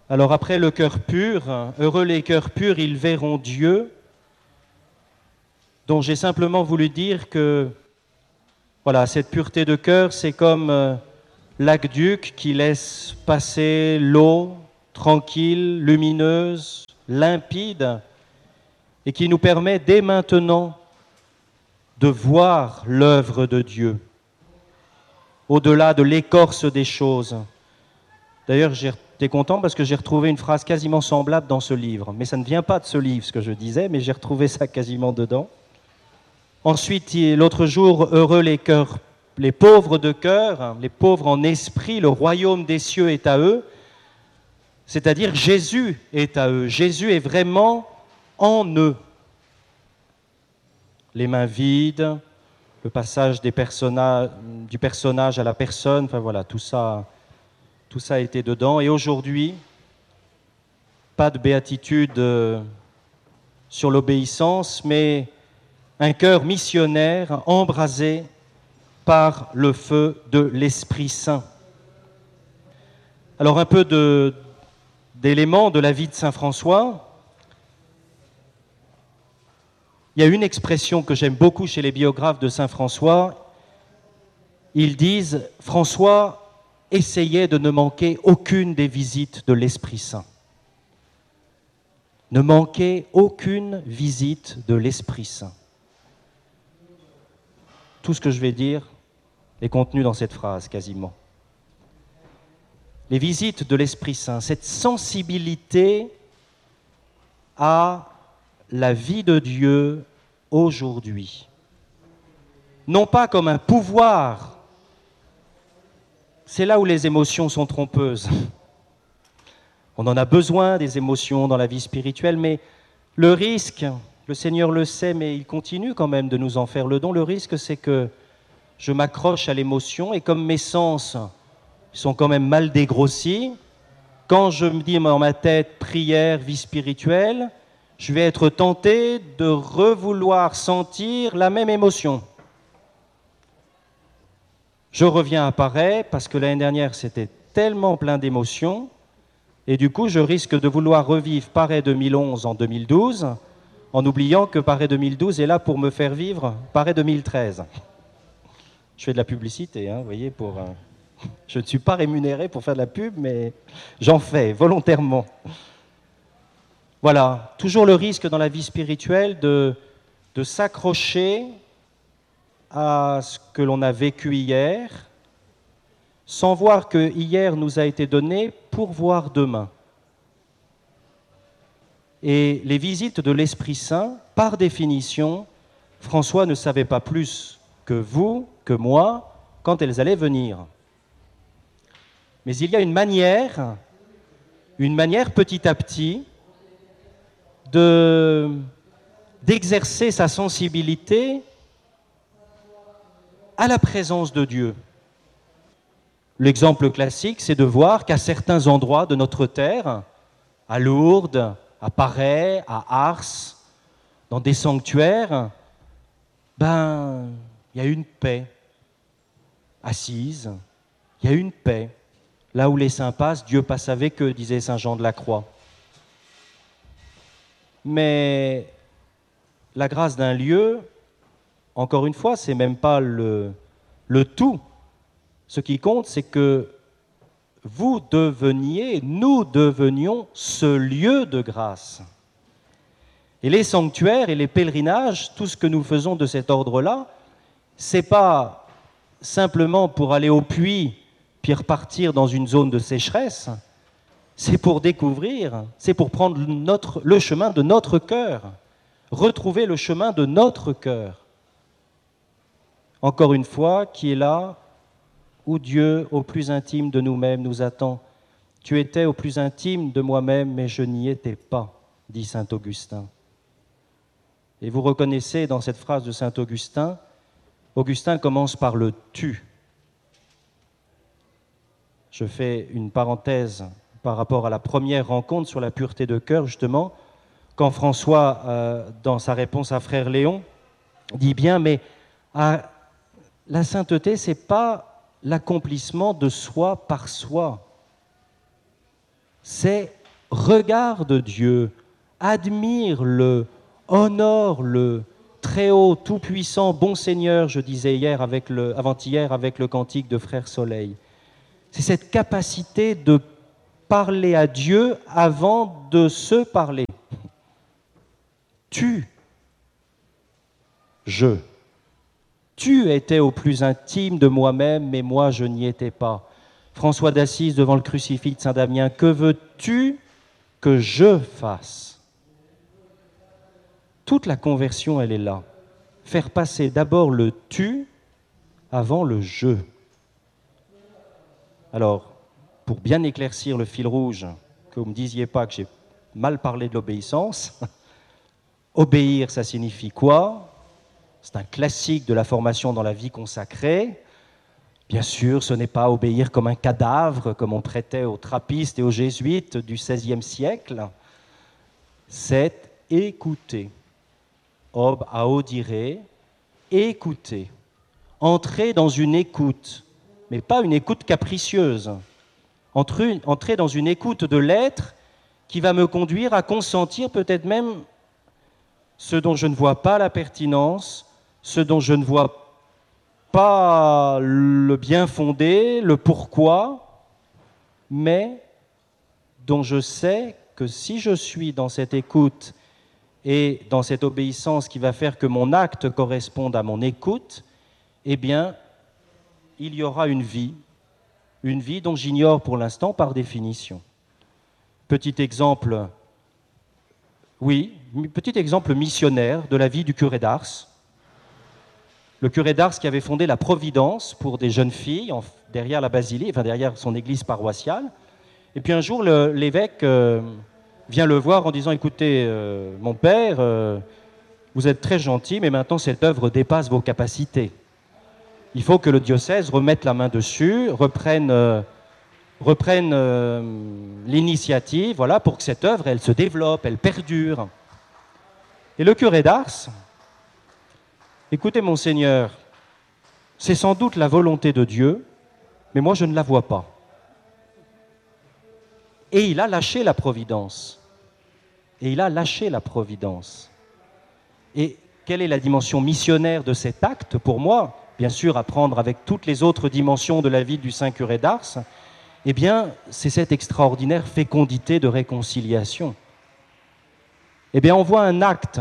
Alors après le cœur pur, heureux les cœurs purs, ils verront Dieu, dont j'ai simplement voulu dire que voilà, cette pureté de cœur, c'est comme l'aqueduc qui laisse passer l'eau tranquille, lumineuse, limpide, et qui nous permet dès maintenant de voir l'œuvre de Dieu, au-delà de l'écorce des choses. D'ailleurs, j'étais content parce que j'ai retrouvé une phrase quasiment semblable dans ce livre. Mais ça ne vient pas de ce livre, ce que je disais, mais j'ai retrouvé ça quasiment dedans. Ensuite, l'autre jour, heureux les pauvres de cœur, les pauvres en esprit, le royaume des cieux est à eux. C'est-à-dire Jésus est à eux. Jésus est vraiment en eux. Les mains vides, le passage du personnage à la personne, enfin voilà, tout ça était dedans. Et aujourd'hui, pas de béatitude sur l'obéissance, mais un cœur missionnaire embrasé par le feu de l'Esprit Saint. Alors un peu d'éléments de la vie de Saint François. Il y a une expression que j'aime beaucoup chez les biographes de Saint François. Ils disent « François essayait de ne manquer aucune des visites de l'Esprit Saint ». Ne manquer aucune visite de l'Esprit Saint. Tout ce que je vais dire est contenu dans cette phrase, quasiment. Les visites de l'Esprit Saint, cette sensibilité à la vie de Dieu aujourd'hui. Non pas comme un pouvoir. C'est là où les émotions sont trompeuses. On en a besoin des émotions dans la vie spirituelle, mais le risque, le Seigneur le sait, mais il continue quand même de nous en faire le don. Le risque, c'est que je m'accroche à l'émotion et comme mes sens sont quand même mal dégrossis, quand je me dis dans ma tête prière, vie spirituelle, je vais être tenté de revouloir sentir la même émotion. Je reviens à Paray parce que l'année dernière c'était tellement plein d'émotions et du coup je risque de vouloir revivre Paray 2011 en 2012 en oubliant que Paray 2012 est là pour me faire vivre Paray 2013. Je fais de la publicité, vous voyez, je ne suis pas rémunéré pour faire de la pub, mais j'en fais volontairement. Voilà, toujours le risque dans la vie spirituelle de s'accrocher à ce que l'on a vécu hier, sans voir que hier nous a été donné pour voir demain. Et les visites de l'Esprit Saint, par définition, François ne savait pas plus que vous, que moi, quand elles allaient venir. Mais il y a une manière petit à petit, d'exercer sa sensibilité à la présence de Dieu. L'exemple classique, c'est de voir qu'à certains endroits de notre terre, à Lourdes, à Paray, à Ars, dans des sanctuaires, il y a une paix assise, il y a une paix. Là où les saints passent, Dieu passe avec eux, disait saint Jean de la Croix. Mais la grâce d'un lieu, encore une fois, c'est même pas le tout. Ce qui compte, c'est que nous devenions ce lieu de grâce. Et les sanctuaires et les pèlerinages, tout ce que nous faisons de cet ordre-là, c'est pas simplement pour aller au puits puis repartir dans une zone de sécheresse. C'est pour découvrir, c'est pour prendre le chemin de notre cœur, retrouver le chemin de notre cœur. Encore une fois, qui est là où Dieu, au plus intime de nous-mêmes, nous attend. Tu étais au plus intime de moi-même, mais je n'y étais pas, dit saint Augustin. Et vous reconnaissez dans cette phrase de saint Augustin, Augustin commence par le « tu ». Je fais une parenthèse par rapport à la première rencontre sur la pureté de cœur, justement, quand François, dans sa réponse à frère Léon, dit bien, mais la sainteté, ce n'est pas l'accomplissement de soi par soi. c'est regarde Dieu, admire-le, honore-le, très haut, tout-puissant, bon Seigneur, je disais avant-hier avec le cantique de Frère Soleil. C'est cette capacité de parler à Dieu avant de se parler. Tu étais au plus intime de moi-même, mais moi je n'y étais pas. François d'Assise devant le crucifix de Saint-Damien, que veux-tu que je fasse? Toute la conversion, elle est là. Faire passer d'abord le tu avant le je. Alors, pour bien éclaircir le fil rouge, que vous ne me disiez pas que j'ai mal parlé de l'obéissance, obéir, ça signifie quoi? C'est un classique de la formation dans la vie consacrée. Bien sûr, ce n'est pas obéir comme un cadavre, comme on prêtait aux trappistes et aux jésuites du XVIe siècle. C'est écouter. Ob a audire, écouter. Entrer dans une écoute, mais pas une écoute capricieuse. Entrer dans une écoute de l'être qui va me conduire à consentir peut-être même ce dont je ne vois pas la pertinence, ce dont je ne vois pas le bien fondé, le pourquoi, mais dont je sais que si je suis dans cette écoute et dans cette obéissance qui va faire que mon acte corresponde à mon écoute, eh bien, il y aura une vie dont j'ignore pour l'instant par définition. Petit exemple missionnaire de la vie du curé d'Ars. Le curé d'Ars qui avait fondé la Providence pour des jeunes filles derrière la basilique, enfin derrière son église paroissiale. Et puis un jour, l'évêque vient le voir en disant « Écoutez, mon père, vous êtes très gentil, mais maintenant cette œuvre dépasse vos capacités. Il faut que le diocèse remette la main dessus, reprenne l'initiative, voilà, pour que cette œuvre, elle se développe, elle perdure. » Et le curé d'Ars, écoutez, monseigneur, c'est sans doute la volonté de Dieu, mais moi je ne la vois pas. Et il a lâché la providence. Et quelle est la dimension missionnaire de cet acte pour moi? Bien sûr, à prendre avec toutes les autres dimensions de la vie du saint curé d'Ars. Eh bien, c'est cette extraordinaire fécondité de réconciliation. Eh bien, on voit un acte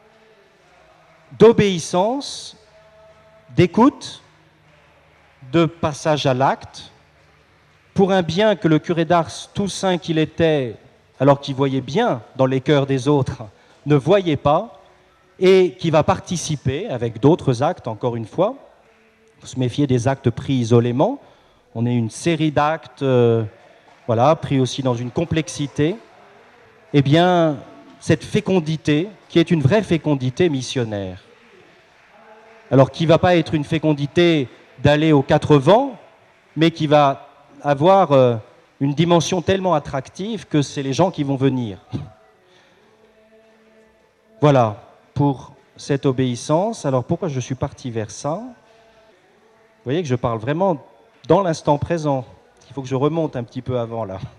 d'obéissance, d'écoute, de passage à l'acte, pour un bien que le curé d'Ars, tout saint qu'il était, alors qu'il voyait bien dans les cœurs des autres, ne voyait pas, et qui va participer avec d'autres actes, encore une fois. Il faut se méfier des actes pris isolément. On est une série d'actes, pris aussi dans une complexité. Eh bien, cette fécondité, qui est une vraie fécondité missionnaire. Alors, qui ne va pas être une fécondité d'aller aux quatre vents, mais qui va avoir une dimension tellement attractive que c'est les gens qui vont venir. Voilà, pour cette obéissance. Alors, pourquoi je suis parti vers ça? Vous voyez que je parle vraiment dans l'instant présent. Il faut que je remonte un petit peu avant, là.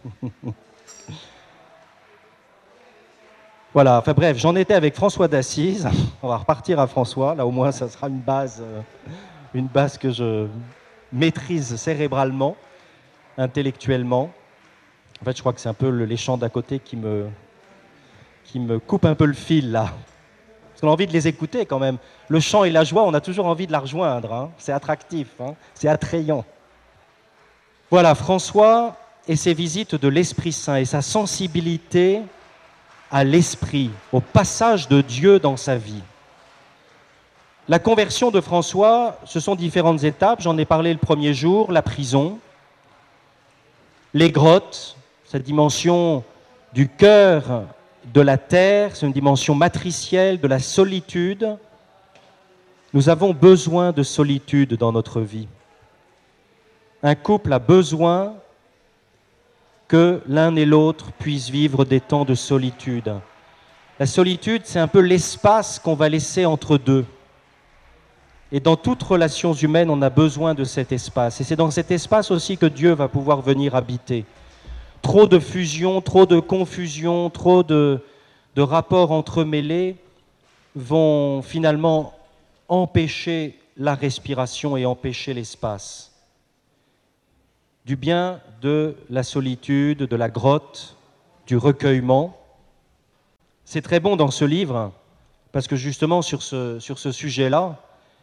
Voilà, enfin bref, j'en étais avec François d'Assise. On va repartir à François. Là, au moins, ça sera une base que je maîtrise cérébralement, intellectuellement. En fait, je crois que c'est un peu les chants d'à côté qui me coupent un peu le fil, là. Parce qu'on a envie de les écouter, quand même. Le chant et la joie, on a toujours envie de la rejoindre. Hein. C'est attractif, hein. C'est attrayant. Voilà, François et ses visites de l'Esprit Saint et sa sensibilité à l'Esprit, au passage de Dieu dans sa vie. La conversion de François, ce sont différentes étapes. J'en ai parlé le premier jour, la prison, les grottes, cette dimension du cœur de la terre, c'est une dimension matricielle de la solitude. Nous avons besoin de solitude dans notre vie. Un couple a besoin que l'un et l'autre puissent vivre des temps de solitude. La solitude, c'est un peu l'espace qu'on va laisser entre deux. Et dans toutes relations humaines, on a besoin de cet espace. Et c'est dans cet espace aussi que Dieu va pouvoir venir habiter. trop de fusion, trop de confusion, trop de rapports entremêlés vont finalement empêcher la respiration et empêcher l'espace. Du bien de la solitude, de la grotte, du recueillement. C'est très bon dans ce livre, parce que justement sur ce sujet-là,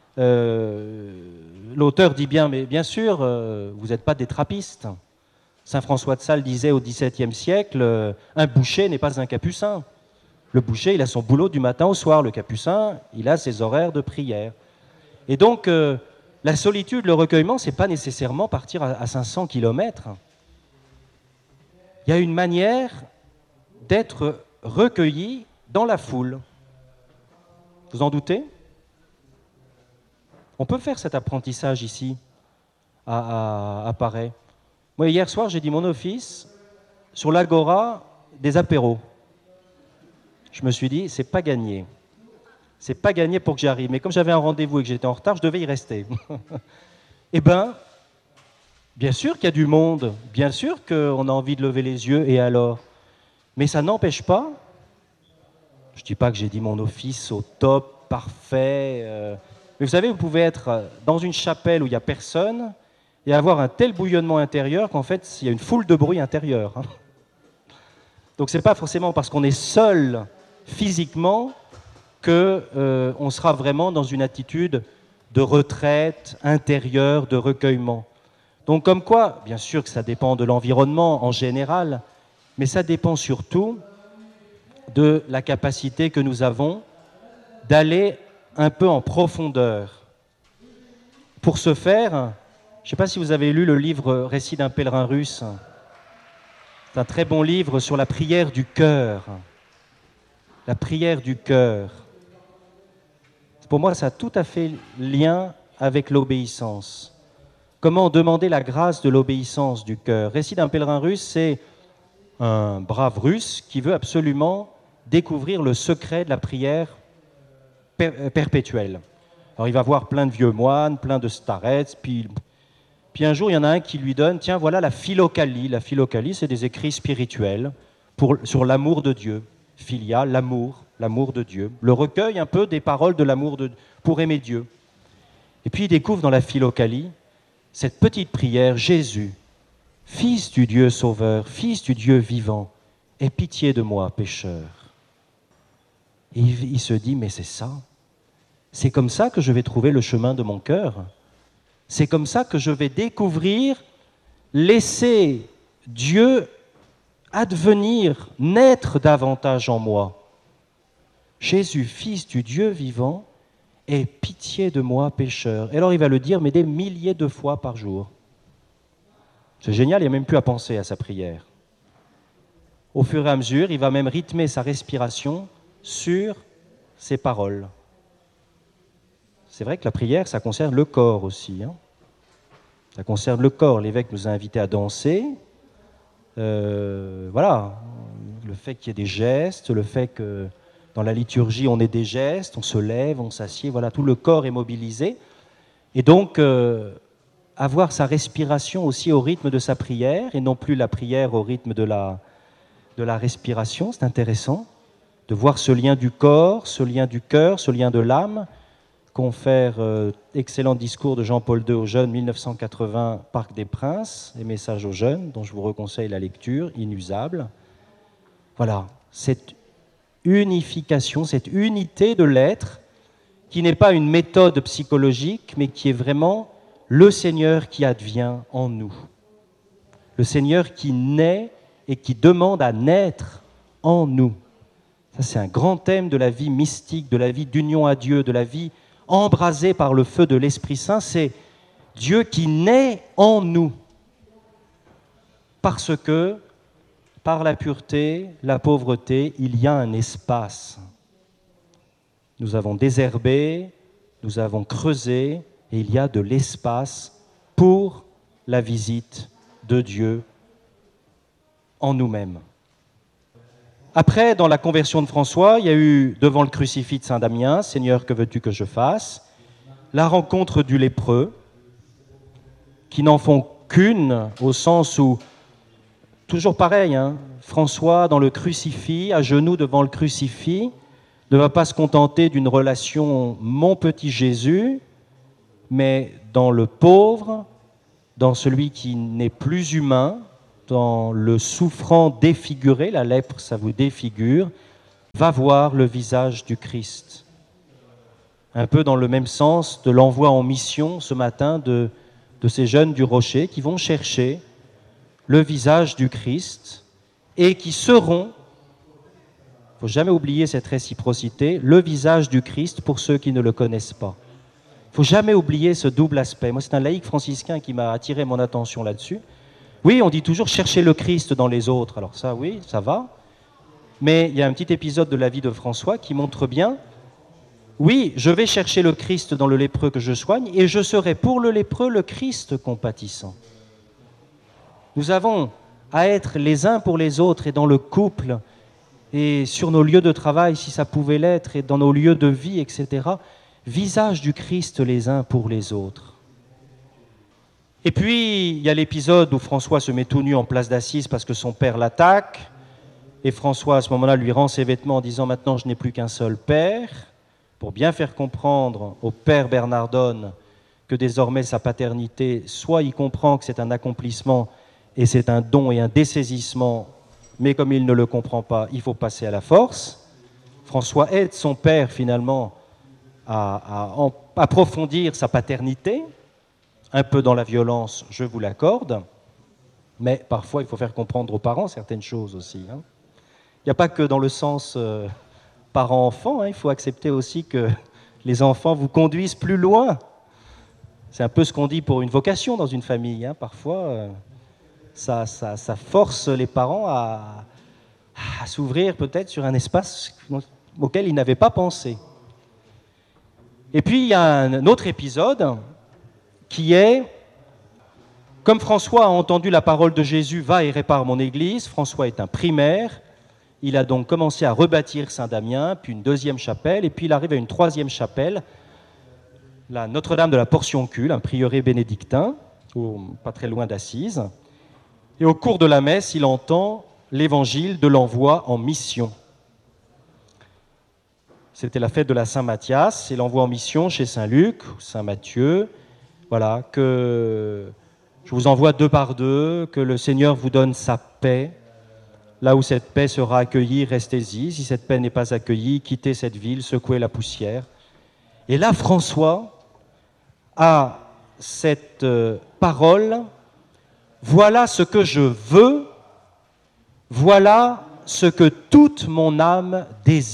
l'auteur dit bien, mais bien sûr, vous n'êtes pas des trappistes. Saint François de Sales disait au XVIIe siècle, un boucher n'est pas un capucin. Le boucher, il a son boulot du matin au soir. Le capucin, il a ses horaires de prière. Et donc, la solitude, le recueillement, ce n'est pas nécessairement partir à 500 km. Il y a une manière d'être recueilli dans la foule. Vous en doutez? On peut faire cet apprentissage ici, à Paray. Moi, hier soir, j'ai dit mon office sur l'agora des apéros. Je me suis dit, c'est pas gagné. C'est pas gagné pour que j'y arrive. Mais comme j'avais un rendez-vous et que j'étais en retard, je devais y rester. Eh bien, bien sûr qu'il y a du monde, bien sûr qu'on a envie de lever les yeux, et alors? Mais ça n'empêche pas, je ne dis pas que j'ai dit mon office au top, parfait, mais vous savez, vous pouvez être dans une chapelle où il n'y a personne et avoir un tel bouillonnement intérieur qu'en fait, il y a une foule de bruit intérieur. Donc ce n'est pas forcément parce qu'on est seul physiquement qu'on sera vraiment dans une attitude de retraite intérieure, de recueillement. Donc comme quoi, bien sûr que ça dépend de l'environnement en général, mais ça dépend surtout de la capacité que nous avons d'aller un peu en profondeur. Pour ce faire, je ne sais pas si vous avez lu le livre « Récit d'un pèlerin russe ». C'est un très bon livre sur la prière du cœur. La prière du cœur. Pour moi, ça a tout à fait lien avec l'obéissance. Comment demander la grâce de l'obéissance du cœur? Récit d'un pèlerin russe, c'est un brave russe qui veut absolument découvrir le secret de la prière perpétuelle. Alors il va voir plein de vieux moines, plein de starets, puis un jour il y en a un qui lui donne, tiens voilà la philokalie. La philokalie, c'est des écrits spirituels sur l'amour de Dieu. Philia, l'amour de Dieu. Le recueil un peu des paroles de l'amour pour aimer Dieu. Et puis il découvre dans la philokalie cette petite prière, Jésus, Fils du Dieu sauveur, Fils du Dieu vivant, aie pitié de moi, pécheur. Et il se dit, mais c'est ça. C'est comme ça que je vais trouver le chemin de mon cœur. C'est comme ça que je vais découvrir, laisser Dieu advenir, naître davantage en moi. Jésus, Fils du Dieu vivant, aie pitié de moi, pécheur. Et alors il va le dire, mais des milliers de fois par jour. C'est génial, il n'y a même plus à penser à sa prière. Au fur et à mesure, il va même rythmer sa respiration sur ses paroles. C'est vrai que la prière, ça concerne le corps aussi. Ça concerne le corps. L'évêque nous a invités à danser. Voilà, le fait qu'il y ait des gestes, le fait que dans la liturgie, on ait des gestes, on se lève, on s'assied, voilà, tout le corps est mobilisé. Et donc, avoir sa respiration aussi au rythme de sa prière, et non plus la prière au rythme de la respiration, c'est intéressant de voir ce lien du corps, ce lien du cœur, ce lien de l'âme. Confère excellent discours de Jean-Paul II aux jeunes, 1980, Parc des Princes, les messages aux jeunes, dont je vous reconseille la lecture, inusable. Voilà, cette unification, cette unité de l'être, qui n'est pas une méthode psychologique, mais qui est vraiment le Seigneur qui advient en nous. Le Seigneur qui naît et qui demande à naître en nous. Ça, c'est un grand thème de la vie mystique, de la vie d'union à Dieu, de la vie embrasé par le feu de l'Esprit Saint, c'est Dieu qui naît en nous. Parce que, par la pureté, la pauvreté, il y a un espace. Nous avons désherbé, nous avons creusé, et il y a de l'espace pour la visite de Dieu en nous-mêmes. Après, dans la conversion de François, il y a eu, devant le crucifix de Saint-Damien, « Seigneur, que veux-tu que je fasse ?» La rencontre du lépreux, qui n'en font qu'une, au sens où toujours pareil, hein, François dans le crucifix, à genoux devant le crucifix, ne va pas se contenter d'une relation mon petit Jésus, mais dans le pauvre, dans celui qui n'est plus humain, dans le souffrant défiguré, la lèpre ça vous défigure, va voir le visage du Christ. Un peu dans le même sens de l'envoi en mission ce matin de ces jeunes du Rocher qui vont chercher le visage du Christ et qui seront, il ne faut jamais oublier cette réciprocité, le visage du Christ pour ceux qui ne le connaissent pas. Il ne faut jamais oublier ce double aspect. Moi, c'est un laïc franciscain qui m'a attiré mon attention là-dessus. Oui, on dit toujours chercher le Christ dans les autres. Alors ça, oui, ça va. Mais il y a un petit épisode de la vie de François qui montre bien, oui, je vais chercher le Christ dans le lépreux que je soigne et je serai pour le lépreux le Christ compatissant. Nous avons à être les uns pour les autres et dans le couple et sur nos lieux de travail, si ça pouvait l'être, et dans nos lieux de vie, etc., visage du Christ les uns pour les autres. Et puis, il y a l'épisode où François se met tout nu en place d'Assise parce que son père l'attaque, et François, à ce moment-là, lui rend ses vêtements en disant « Maintenant, je n'ai plus qu'un seul père », pour bien faire comprendre au père Bernardone que désormais sa paternité, soit il comprend que c'est un accomplissement et c'est un don et un dessaisissement, mais comme il ne le comprend pas, il faut passer à la force. François aide son père finalement à approfondir sa paternité, un peu dans la violence, je vous l'accorde, mais parfois il faut faire comprendre aux parents certaines choses aussi. Il n'y a pas que dans le sens parent-enfant, il faut accepter aussi que les enfants vous conduisent plus loin. C'est un peu ce qu'on dit pour une vocation dans une famille. Parfois, ça force les parents à s'ouvrir peut-être sur un espace auquel ils n'avaient pas pensé. Et puis, il y a un autre épisode qui est, comme François a entendu la parole de Jésus, « Va et répare mon église », François est un primaire, il a donc commencé à rebâtir Saint-Damien, puis une deuxième chapelle, et puis il arrive à une troisième chapelle, la Notre-Dame de la Portioncule, un prieuré bénédictin, pas très loin d'Assise. Et au cours de la messe, il entend l'évangile de l'envoi en mission. C'était la fête de la Saint-Mathias, et l'envoi en mission chez Saint-Luc, Saint-Matthieu, voilà, que je vous envoie 2 par 2, que le Seigneur vous donne sa paix. Là où cette paix sera accueillie, restez-y. Si cette paix n'est pas accueillie, quittez cette ville, secouez la poussière. Et là, François a cette parole, « Voilà ce que je veux, voilà ce que toute mon âme désire. »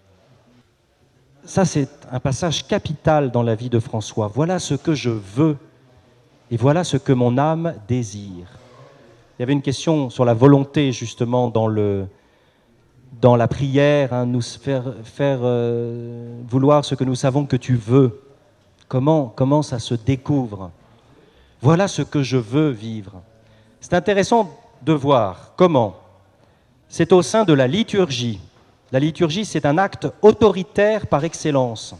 Ça, c'est un passage capital dans la vie de François. « Voilà ce que je veux, et voilà ce que mon âme désire. » Il y avait une question sur la volonté, justement, dans la prière, nous faire vouloir ce que nous savons que tu veux. Comment ça se découvre? Voilà ce que je veux vivre. C'est intéressant de voir comment. C'est au sein de la liturgie. La liturgie, c'est un acte autoritaire par excellence.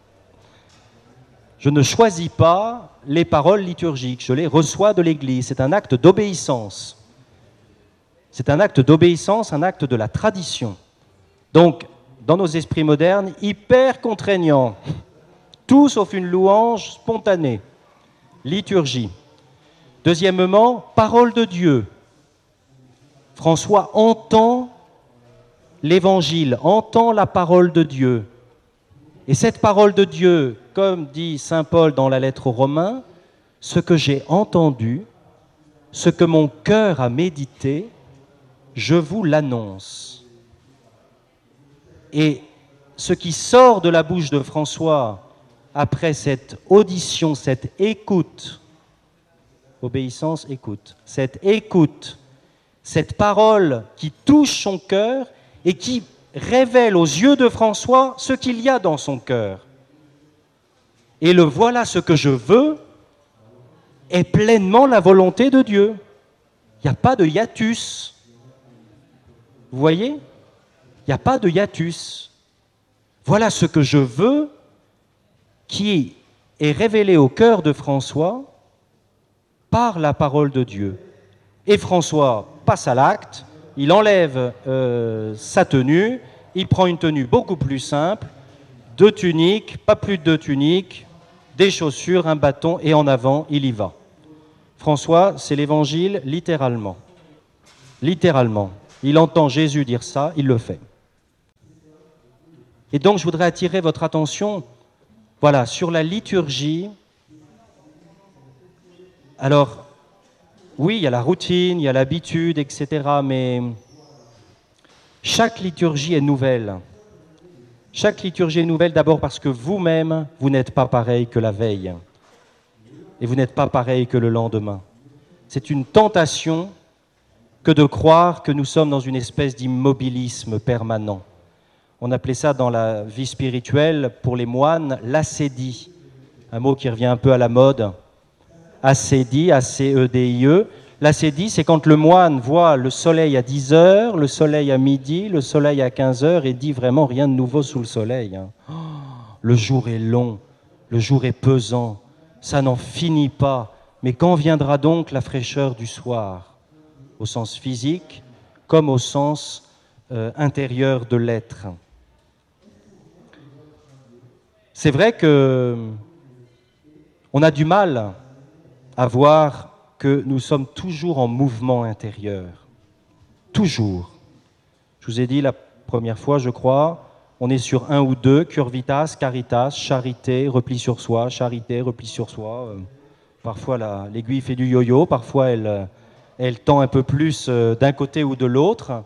Je ne choisis pas les paroles liturgiques, je les reçois de l'Église. C'est un acte d'obéissance. C'est un acte d'obéissance, un acte de la tradition. Donc, dans nos esprits modernes, hyper contraignant. Tout sauf une louange spontanée. Liturgie. Deuxièmement, parole de Dieu. François entend l'Évangile, entend la parole de Dieu. Et cette parole de Dieu, comme dit saint Paul dans la lettre aux Romains, ce que j'ai entendu, ce que mon cœur a médité, je vous l'annonce. Et ce qui sort de la bouche de François après cette audition, cette écoute, obéissance, écoute, cette parole qui touche son cœur et qui révèle aux yeux de François ce qu'il y a dans son cœur. Et le voilà ce que je veux est pleinement la volonté de Dieu. Il n'y a pas de hiatus. Vous voyez? Il n'y a pas de hiatus. Voilà ce que je veux qui est révélé au cœur de François par la parole de Dieu. Et François, passe à l'acte, il enlève sa tenue, il prend une tenue beaucoup plus simple, 2 tuniques, pas plus de 2 tuniques, des chaussures, un bâton, et en avant, il y va. François, c'est l'évangile littéralement. Littéralement. Il entend Jésus dire ça, il le fait. Et donc, je voudrais attirer votre attention, voilà, sur la liturgie. Alors, oui, il y a la routine, il y a l'habitude, etc., mais chaque liturgie est nouvelle. Chaque liturgie est nouvelle d'abord parce que vous-même, vous n'êtes pas pareil que la veille. Et vous n'êtes pas pareil que le lendemain. C'est une tentation que de croire que nous sommes dans une espèce d'immobilisme permanent. On appelait ça dans la vie spirituelle, pour les moines, l'ascédie. Un mot qui revient un peu à la mode. Ascédie, A-C-E-D-I-E. L'ascédie, c'est quand le moine voit le soleil à 10 heures, le soleil à midi, le soleil à 15 heures et dit vraiment rien de nouveau sous le soleil. Oh, le jour est long, le jour est pesant, ça n'en finit pas. Mais quand viendra donc la fraîcheur du soir, au sens physique comme au sens intérieur de l'être? C'est vrai que on a du mal à voir que nous sommes toujours en mouvement intérieur. Toujours. Je vous ai dit la première fois, je crois, on est sur 1 ou 2, curvitas, caritas, charité, repli sur soi, charité, repli sur soi. Parfois l'aiguille fait du yo-yo, parfois elle tend un peu plus d'un côté ou de l'autre.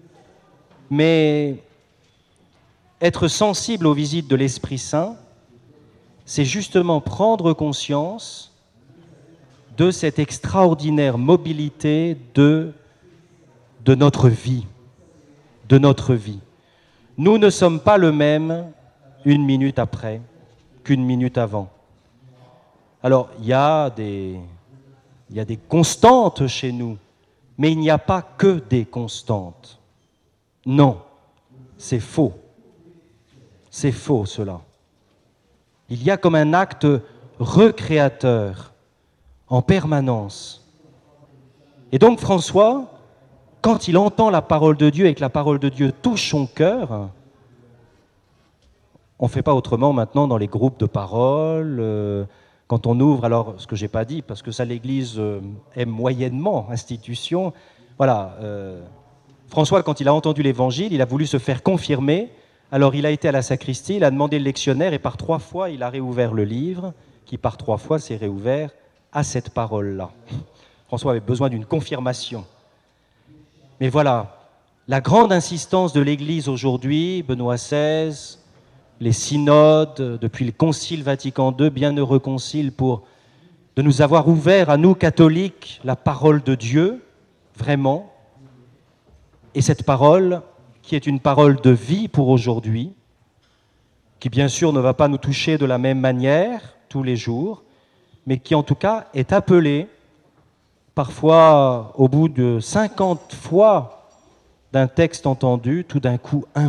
Mais être sensible aux visites de l'Esprit Saint, c'est justement prendre conscience de cette extraordinaire mobilité de notre vie, de notre vie. Nous ne sommes pas le même 1 minute après qu'1 minute avant. Alors, il y a des constantes chez nous, mais il n'y a pas que des constantes. Non, c'est faux. C'est faux, cela. Il y a comme un acte recréateur en permanence. Et donc François, quand il entend la parole de Dieu et que la parole de Dieu touche son cœur, on ne fait pas autrement maintenant dans les groupes de parole, quand on ouvre, alors ce que je n'ai pas dit, parce que ça l'Église aime moyennement, institution, voilà, François, quand il a entendu l'Évangile, il a voulu se faire confirmer, alors il a été à la sacristie, il a demandé le lectionnaire, et par 3 fois, il a réouvert le livre, qui par 3 fois s'est réouvert à cette parole-là. François avait besoin d'une confirmation. Mais voilà, la grande insistance de l'Église aujourd'hui, Benoît XVI, les synodes, depuis le Concile Vatican II, bienheureux concile de nous avoir ouvert à nous, catholiques, la parole de Dieu, vraiment, et cette parole qui est une parole de vie pour aujourd'hui, qui bien sûr ne va pas nous toucher de la même manière tous les jours, mais qui en tout cas est appelée, parfois au bout de 50 fois d'un texte entendu, tout d'un coup un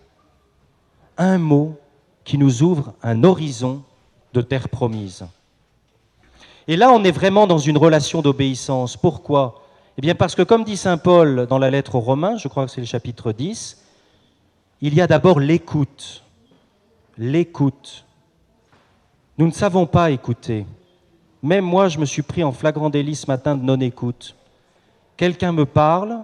mot qui nous ouvre un horizon de terre promise. Et là, on est vraiment dans une relation d'obéissance. Pourquoi ? Eh bien parce que, comme dit saint Paul dans la lettre aux Romains, je crois que c'est le chapitre 10, il y a d'abord l'écoute. L'écoute. Nous ne savons pas écouter. Même moi, je me suis pris en flagrant délit ce matin de non-écoute. Quelqu'un me parle,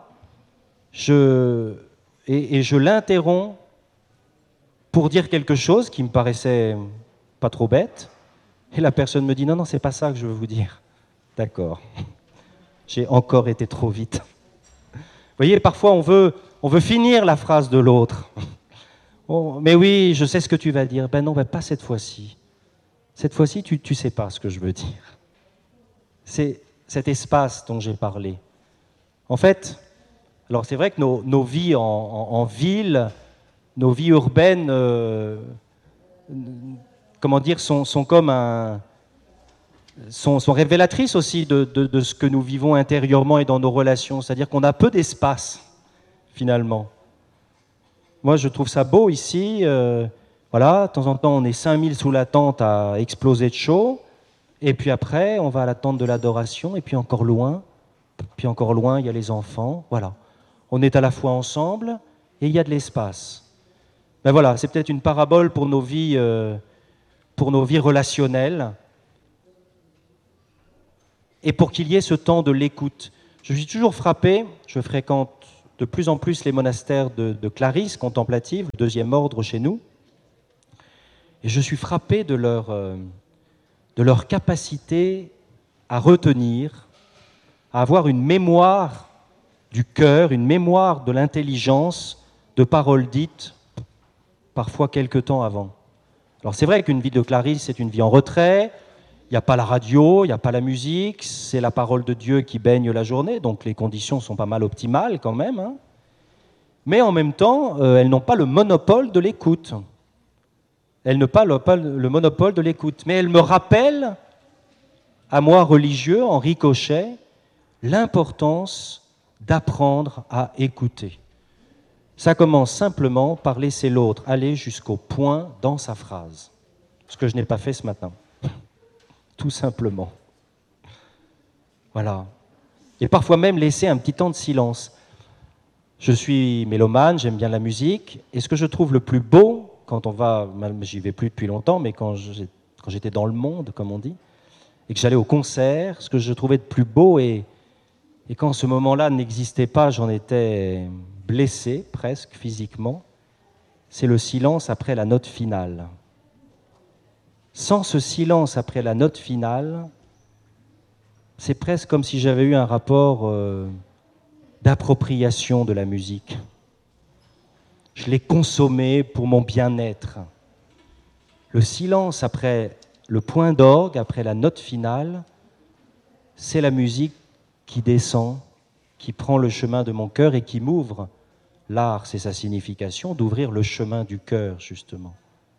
et je l'interromps pour dire quelque chose qui me paraissait pas trop bête, et la personne me dit « Non, c'est pas ça que je veux vous dire. » D'accord. J'ai encore été trop vite. Vous voyez, parfois on veut finir la phrase de l'autre. Oh, mais oui, je sais ce que tu vas dire. Ben non, pas cette fois-ci. Cette fois-ci, tu ne sais pas ce que je veux dire. C'est cet espace dont j'ai parlé. En fait, alors c'est vrai que nos vies en ville, nos vies urbaines, sont comme sont révélatrices aussi de ce que nous vivons intérieurement et dans nos relations. C'est-à-dire qu'on a peu d'espace, finalement. Moi, je trouve ça beau ici. Voilà, de temps en temps, on est 5000 sous la tente à exploser de chaud. Et puis après, on va à la tente de l'adoration. Et puis encore loin, puis encore loin, il y a les enfants. Voilà. On est à la fois ensemble et il y a de l'espace. Ben voilà, c'est peut-être une parabole pour nos vies relationnelles et pour qu'il y ait ce temps de l'écoute. Je suis toujours frappé, je fréquente de plus en plus les monastères de Clarisse contemplative, le deuxième ordre chez nous, et je suis frappé de leur capacité à retenir, à avoir une mémoire du cœur, une mémoire de l'intelligence, de paroles dites, parfois quelque temps avant. Alors c'est vrai qu'une vie de Clarisse, c'est une vie en retrait, il n'y a pas la radio, il n'y a pas la musique, c'est la parole de Dieu qui baigne la journée, donc les conditions sont pas mal optimales quand même, hein. Mais en même temps, elles n'ont pas le monopole de l'écoute. Elles n'ont pas le monopole de l'écoute, mais elles me rappellent, à moi religieux, en ricochet, l'importance d'apprendre à écouter. Ça commence simplement par laisser l'autre aller jusqu'au point dans sa phrase. Ce que je n'ai pas fait ce matin. Tout simplement. Voilà. Et parfois même laisser un petit temps de silence. Je suis mélomane, j'aime bien la musique. Et ce que je trouve le plus beau, quand on va, j'y vais plus depuis longtemps, mais quand j'étais dans le monde, comme on dit, et que j'allais au concert, ce que je trouvais de plus beau, et quand ce moment-là n'existait pas, j'en étais blessé, presque, physiquement, c'est le silence après la note finale. Sans ce silence après la note finale, c'est presque comme si j'avais eu un rapport d'appropriation de la musique. Je l'ai consommée pour mon bien-être. Le silence après le point d'orgue, après la note finale, c'est la musique qui descend, qui prend le chemin de mon cœur et qui m'ouvre. L'art, c'est sa signification, d'ouvrir le chemin du cœur, justement.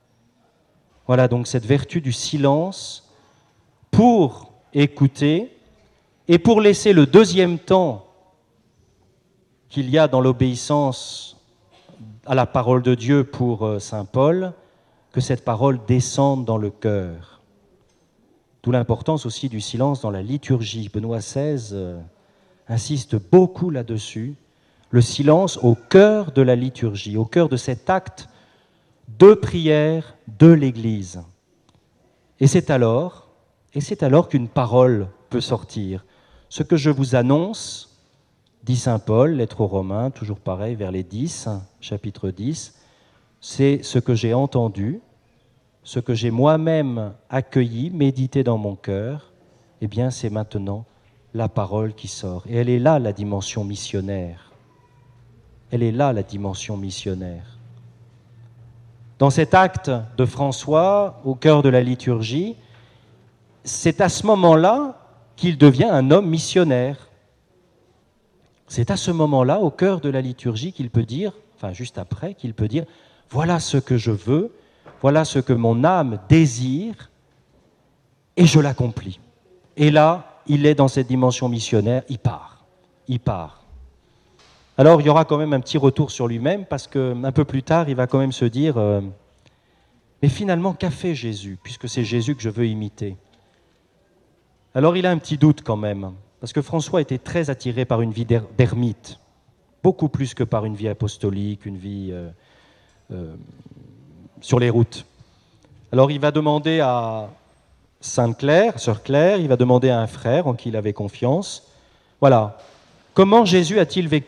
Voilà donc cette vertu du silence pour écouter et pour laisser le deuxième temps qu'il y a dans l'obéissance à la parole de Dieu pour saint Paul, que cette parole descende dans le cœur. D'où l'importance aussi du silence dans la liturgie. Benoît XVI insiste beaucoup là-dessus. Le silence au cœur de la liturgie, au cœur de cet acte de prière de l'Église. Et c'est alors qu'une parole peut sortir. Ce que je vous annonce, dit saint Paul, lettre aux Romains, toujours pareil, vers les 10, chapitre 10, c'est ce que j'ai entendu, ce que j'ai moi-même accueilli, médité dans mon cœur, eh bien c'est maintenant la parole qui sort. Et elle est là, la dimension missionnaire. Elle est là, la dimension missionnaire. Dans cet acte de François, au cœur de la liturgie, c'est à ce moment-là qu'il devient un homme missionnaire. C'est à ce moment-là, au cœur de la liturgie, qu'il peut dire, enfin juste après, qu'il peut dire « Voilà ce que je veux, voilà ce que mon âme désire, et je l'accomplis. » Et là, il est dans cette dimension missionnaire, il part. Alors, il y aura quand même un petit retour sur lui-même, parce qu'un peu plus tard, il va quand même se dire « Mais finalement, qu'a fait Jésus, puisque c'est Jésus que je veux imiter ?» Alors, il a un petit doute quand même, parce que François était très attiré par une vie d'ermite, beaucoup plus que par une vie apostolique, une vie sur les routes. Alors, il va demander à Sainte Claire, Sœur Claire, il va demander à un frère en qui il avait confiance, voilà, comment Jésus a-t-il vécu ?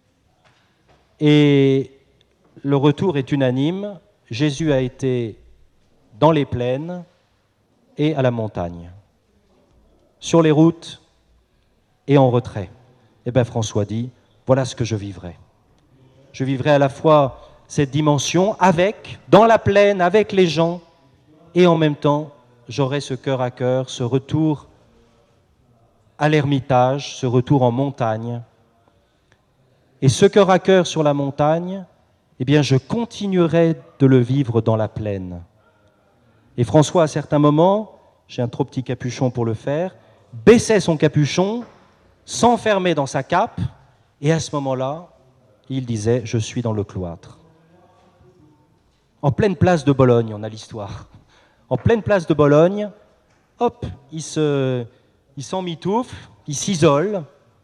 Et le retour est unanime, Jésus a été dans les plaines et à la montagne, sur les routes et en retrait. Et bien François dit, voilà ce que je vivrai. Je vivrai à la fois cette dimension dans la plaine, avec les gens, et en même temps, j'aurai ce cœur à cœur, ce retour à l'ermitage, ce retour en montagne. Et ce cœur à cœur sur la montagne, eh bien, je continuerai de le vivre dans la plaine. Et François, à certains moments, j'ai un trop petit capuchon pour le faire, baissait son capuchon, s'enfermait dans sa cape, et à ce moment-là, il disait « Je suis dans le cloître ». En pleine place de Bologne, on a l'histoire. En pleine place de Bologne, hop, il s'emmitoufle, il s'isole,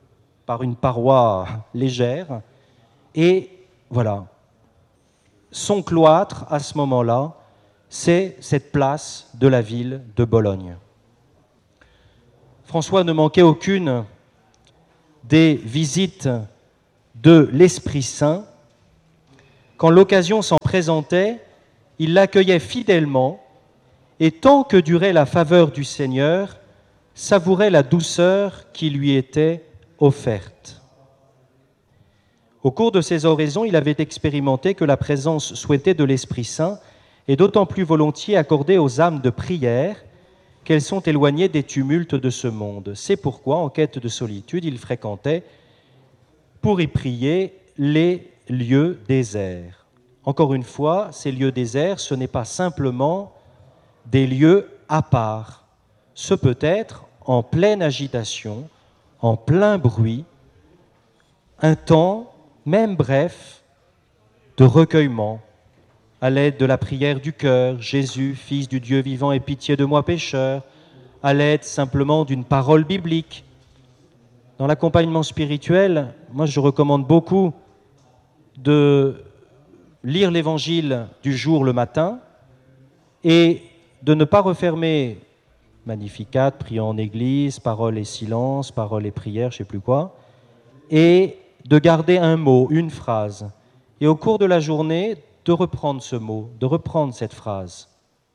par une paroi légère. Et voilà, son cloître, à ce moment-là, c'est cette place de la ville de Bologne. François ne manquait aucune des visites de l'Esprit Saint. Quand l'occasion s'en présentait, il l'accueillait fidèlement et tant que durait la faveur du Seigneur, savourait la douceur qui lui était offerte. Au cours de ses oraisons, il avait expérimenté que la présence souhaitée de l'Esprit Saint est d'autant plus volontiers accordée aux âmes de prière qu'elles sont éloignées des tumultes de ce monde. C'est pourquoi, en quête de solitude, il fréquentait, pour y prier, les lieux déserts. Encore une fois, ces lieux déserts, ce n'est pas simplement des lieux à part. Ce peut être en pleine agitation, en plein bruit, un temps, même bref, de recueillement, à l'aide de la prière du cœur, Jésus, Fils du Dieu vivant, aie pitié de moi pécheur, à l'aide simplement d'une parole biblique. Dans l'accompagnement spirituel, moi je recommande beaucoup de lire l'évangile du jour le matin et de ne pas refermer Magnificat, priant en église, parole et silence, parole et prière, je ne sais plus quoi, et de garder un mot, une phrase. Et au cours de la journée, de reprendre ce mot, de reprendre cette phrase.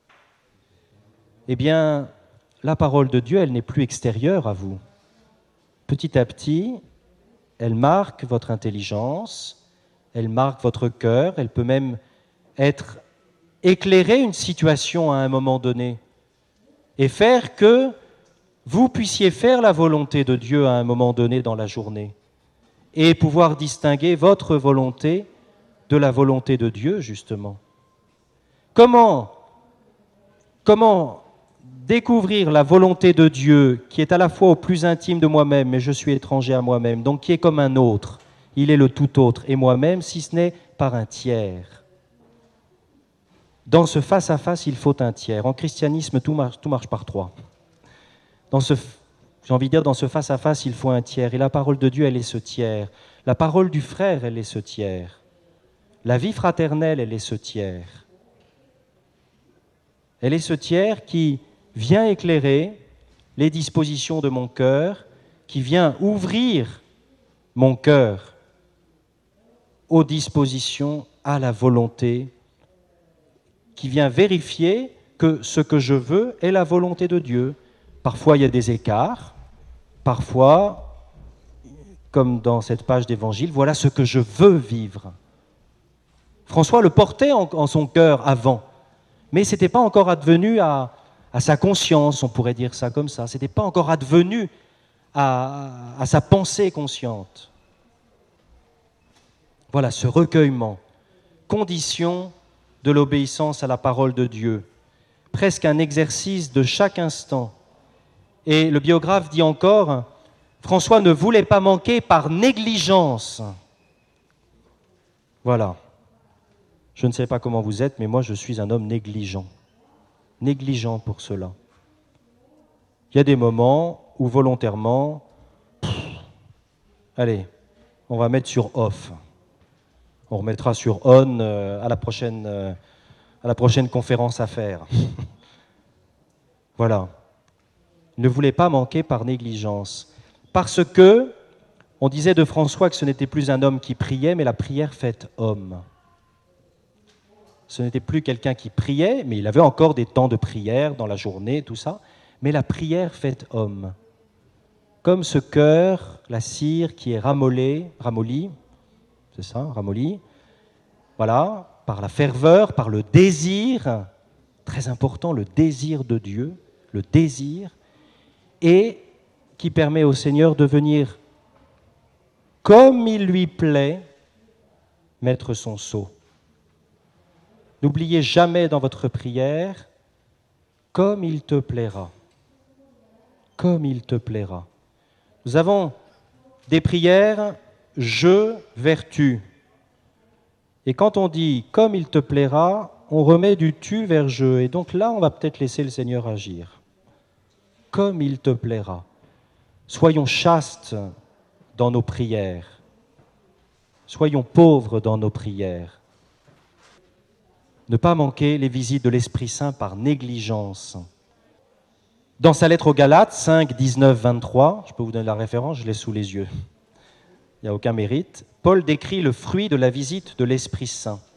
Eh bien, la parole de Dieu, elle n'est plus extérieure à vous. Petit à petit, elle marque votre intelligence, elle marque votre cœur, elle peut même éclairer une situation à un moment donné et faire que vous puissiez faire la volonté de Dieu à un moment donné dans la journée et pouvoir distinguer votre volonté de la volonté de Dieu, justement. Comment découvrir la volonté de Dieu qui est à la fois au plus intime de moi-même, mais je suis étranger à moi-même, donc qui est comme un autre, il est le tout autre, et moi-même, si ce n'est par un tiers. Dans ce face-à-face, il faut un tiers. En christianisme, tout marche par trois. J'ai envie de dire, dans ce face-à-face, il faut un tiers. Et la parole de Dieu, elle est ce tiers. La parole du frère, elle est ce tiers. La vie fraternelle, elle est ce tiers. Elle est ce tiers qui vient éclairer les dispositions de mon cœur, qui vient ouvrir mon cœur aux dispositions, à la volonté, qui vient vérifier que ce que je veux est la volonté de Dieu. Parfois, il y a des écarts. Parfois, comme dans cette page d'évangile, voilà ce que je veux vivre. François le portait en son cœur avant, mais ce n'était pas encore advenu à sa conscience, on pourrait dire ça comme ça. Ce n'était pas encore advenu à sa pensée consciente. Voilà, ce recueillement, condition de l'obéissance à la parole de Dieu, presque un exercice de chaque instant. Et le biographe dit encore, François ne voulait pas manquer par négligence. Voilà. Je ne sais pas comment vous êtes, mais moi je suis un homme négligent. Négligent pour cela. Il y a des moments où volontairement, allez, on va mettre sur off. On remettra sur on à la prochaine conférence à faire. Voilà. Ne voulait pas manquer par négligence. Parce que, on disait de François que ce n'était plus un homme qui priait, mais la prière faite homme. Ce n'était plus quelqu'un qui priait, mais il avait encore des temps de prière dans la journée, tout ça, mais la prière faite homme. Comme ce cœur, la cire qui est ramollie, c'est ça, ramollie, voilà, par la ferveur, par le désir, très important, le désir de Dieu, le désir, et qui permet au Seigneur de venir, comme il lui plaît, mettre son sceau. N'oubliez jamais dans votre prière, comme il te plaira. Comme il te plaira. Nous avons des prières, je, vertu. Et quand on dit « comme il te plaira », on remet du tu vers je. Et donc là, on va peut-être laisser le Seigneur agir. Comme il te plaira. Soyons chastes dans nos prières. Soyons pauvres dans nos prières. Ne pas manquer les visites de l'Esprit Saint par négligence. Dans sa lettre aux Galates, 5, 19, 23, je peux vous donner la référence, je l'ai sous les yeux, il n'y a aucun mérite, Paul décrit le fruit de la visite de l'Esprit Saint.